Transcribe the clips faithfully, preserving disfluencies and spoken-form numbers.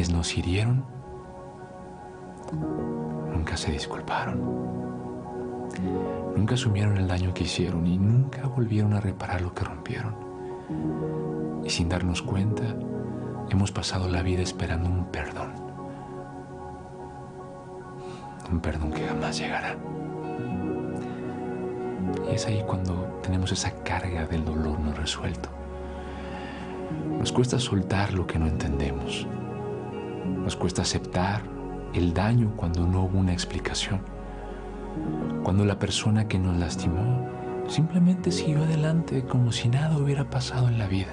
quienes nos hirieron nunca se disculparon, nunca asumieron el daño que hicieron y nunca volvieron a reparar lo que rompieron. Y sin darnos cuenta, hemos pasado la vida esperando un perdón, un perdón que jamás llegará. Y es ahí cuando tenemos esa carga del dolor no resuelto. Nos cuesta soltar lo que no entendemos. Nos cuesta aceptar el daño cuando no hubo una explicación. Cuando la persona que nos lastimó simplemente siguió adelante como si nada hubiera pasado en la vida.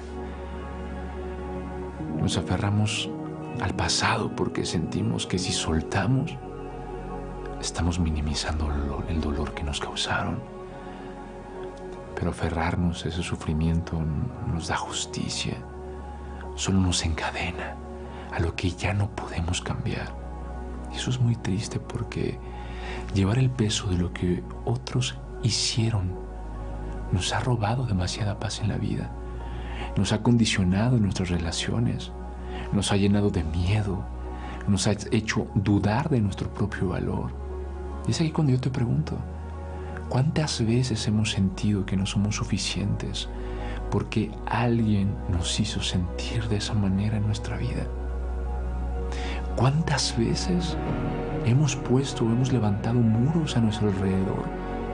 Nos aferramos al pasado porque sentimos que si soltamos, estamos minimizando el dolor que nos causaron. Pero aferrarnos a ese sufrimiento no nos da justicia, solo nos encadena a lo que ya no podemos cambiar. Y eso es muy triste porque llevar el peso de lo que otros hicieron nos ha robado demasiada paz en la vida, nos ha condicionado en nuestras relaciones, nos ha llenado de miedo, nos ha hecho dudar de nuestro propio valor. Y es aquí cuando yo te pregunto, ¿cuántas veces hemos sentido que no somos suficientes porque alguien nos hizo sentir de esa manera en nuestra vida? ¿Cuántas veces hemos puesto o hemos levantado muros a nuestro alrededor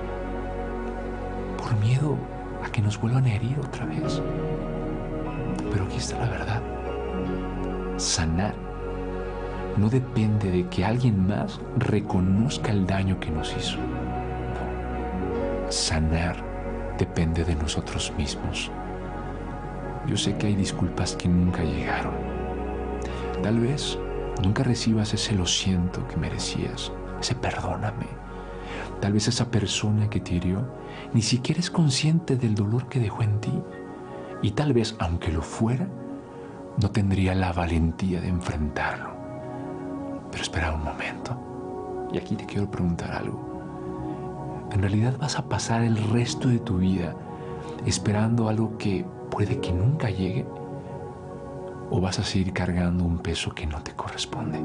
por miedo a que nos vuelvan a herir otra vez? Pero aquí está la verdad. Sanar no depende de que alguien más reconozca el daño que nos hizo. No. Sanar depende de nosotros mismos. Yo sé que hay disculpas que nunca llegaron. Tal vez nunca recibas ese lo siento que merecías, ese perdóname. Tal vez esa persona que te hirió ni siquiera es consciente del dolor que dejó en ti. Y tal vez, aunque lo fuera, no tendría la valentía de enfrentarlo. Pero espera un momento. Y aquí te quiero preguntar algo. ¿En realidad vas a pasar el resto de tu vida esperando algo que puede que nunca llegue? ¿O vas a seguir cargando un peso que no te corresponde?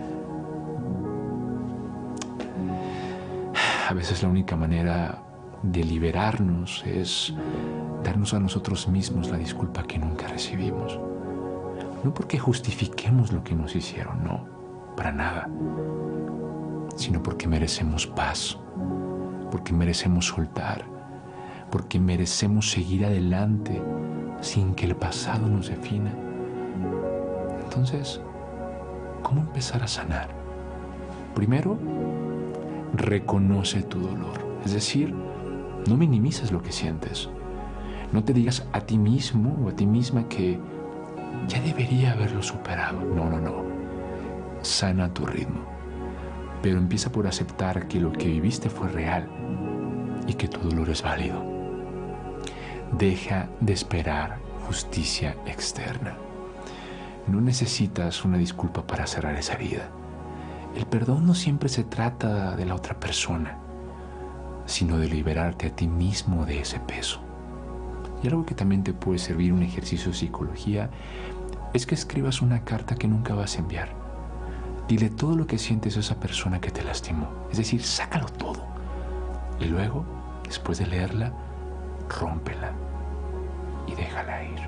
A veces la única manera de liberarnos es darnos a nosotros mismos la disculpa que nunca recibimos. No porque justifiquemos lo que nos hicieron, no, para nada, sino porque merecemos paz, porque merecemos soltar, porque merecemos seguir adelante sin que el pasado nos defina. Entonces, ¿cómo empezar a sanar? Primero, reconoce tu dolor. Es decir, no minimices lo que sientes. No te digas a ti mismo o a ti misma que ya debería haberlo superado. No, no, no. Sana a tu ritmo. Pero empieza por aceptar que lo que viviste fue real y que tu dolor es válido. Deja de esperar justicia externa. No necesitas una disculpa para cerrar esa herida. El perdón no siempre se trata de la otra persona, sino de liberarte a ti mismo de ese peso. Y algo que también te puede servir un ejercicio de psicología es que escribas una carta que nunca vas a enviar. Dile todo lo que sientes a esa persona que te lastimó. Es decir, sácalo todo. Y luego, después de leerla, rómpela y déjala ir.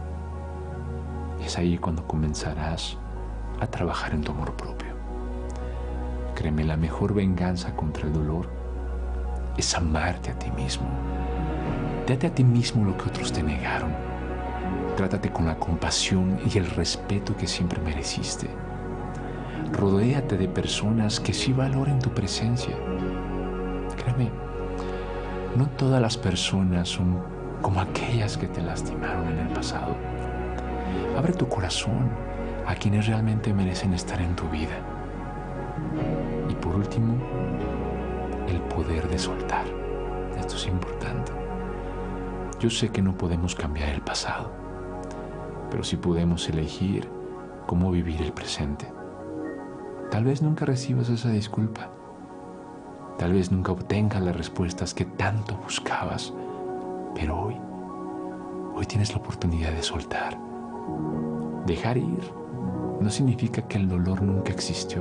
Y es ahí cuando comenzarás a trabajar en tu amor propio. Créeme, la mejor venganza contra el dolor es amarte a ti mismo. Date a ti mismo lo que otros te negaron. Trátate con la compasión y el respeto que siempre mereciste. Rodéate de personas que sí valoren tu presencia. Créeme, no todas las personas son como aquellas que te lastimaron en el pasado. Abre tu corazón a quienes realmente merecen estar en tu vida. Y por último, el poder de soltar. Esto es importante. Yo sé que no podemos cambiar el pasado, pero sí podemos elegir cómo vivir el presente. Tal vez nunca recibas esa disculpa. Tal vez nunca obtengas las respuestas que tanto buscabas. Pero hoy, hoy tienes la oportunidad de soltar, dejar ir no significa que el dolor nunca existió.